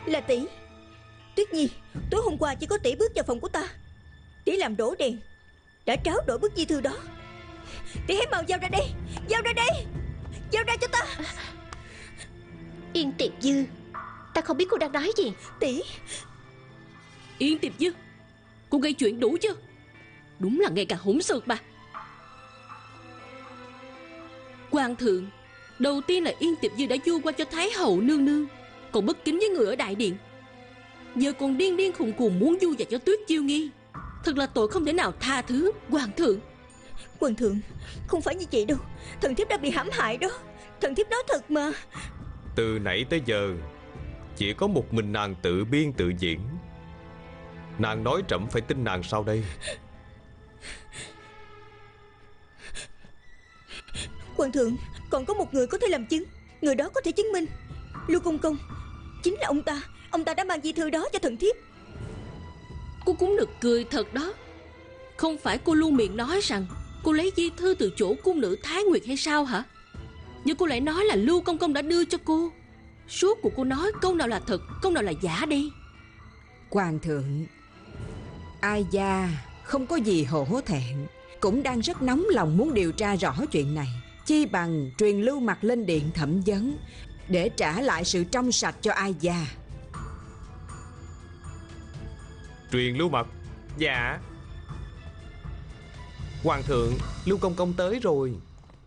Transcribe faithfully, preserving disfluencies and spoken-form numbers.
Là tỷ. Tuyết Nhi, tối hôm qua chỉ có tỷ bước vào phòng của ta, tỷ làm đổ đèn, đã tráo đổi bức di thư đó. Tỷ hãy mau giao ra đây. Giao ra đây. Giao ra cho ta. Yên Tiệp Dư, ta không biết cô đang nói gì. Tỷ. Yên Tiệp Dư, cô gây chuyện đủ chưa? Đúng là ngày càng hỗn xược mà. Hoàng thượng, đầu tiên là Yên Tiệp Dư đã du qua cho Thái hậu nương nương, còn bất kính với người ở đại điện, giờ còn điên điên khùng khùng muốn du dạy cho Tuyết Chiêu Nghi. Thật là tội không thể nào tha thứ. Hoàng thượng. Hoàng thượng, không phải như vậy đâu. Thần thiếp đã bị hãm hại đó. Thần thiếp nói thật mà. Từ nãy tới giờ chỉ có một mình nàng tự biên tự diễn. Nàng nói trẫm phải tin nàng sao đây? Hoàng thượng, còn có một người có thể làm chứng. Người đó có thể chứng minh Lưu Công Công chính là ông ta. Ông ta đã mang di thư đó cho thần thiếp. Cô cũng nực cười thật đó. Không phải cô luôn miệng nói rằng cô lấy di thư từ chỗ cung nữ Thái Nguyệt hay sao hả? Nhưng cô lại nói là Lưu Công Công đã đưa cho cô. Suốt cuộc cô nói câu nào là thật, câu nào là giả đi. Hoàng thượng, Ai Gia không có gì hổ thẹn, cũng đang rất nóng lòng muốn điều tra rõ chuyện này. Chi bằng truyền lưu mặt lên điện thẩm vấn, để trả lại sự trong sạch cho Ai Gia. Truyền lưu mật? Dạ. Hoàng thượng, Lưu Công Công tới rồi.